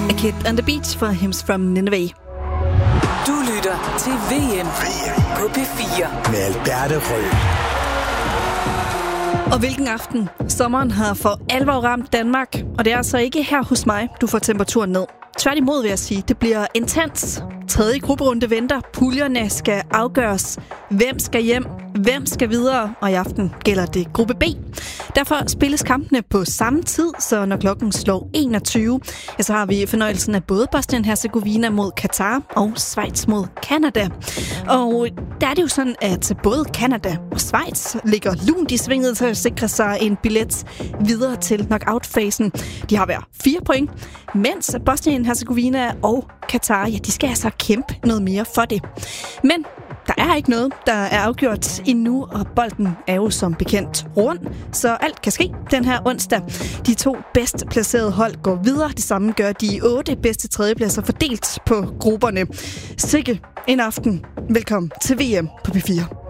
A Kid on the Beach for Hymns from Nineveh. Du lytter til VM på P4 med Alberte Rød. Og hvilken aften. Sommeren har for alvor ramt Danmark, og det er altså ikke her hos mig, du får temperaturen ned. Tværtimod vil jeg sige, det bliver intens. Tredje grupperunde venter. Puljerne skal afgøres. Hvem skal hjem? Hvem skal videre? Og i aften gælder det gruppe B. Derfor spilles kampene på samme tid, så når klokken slår 21, ja, så har vi fornøjelsen af både Bosnien-Hercegovina mod Katar og Schweiz mod Canada. Og der er det jo sådan, at både Canada og Schweiz ligger lunt i svinget til at sikre sig en billet videre til knockout-fasen. De har hver 4 point, mens Bosnien-Hercegovina og Katar, ja, de skal altså kæmpe noget mere for det. Men der er ikke noget, der er afgjort endnu, og bolden er jo som bekendt rund, så alt kan ske den her onsdag. De 2 bedst placerede hold går videre. Det samme gør de 8 bedste tredjepladser fordelt på grupperne. Sikke en aften. Velkommen til VM på P4.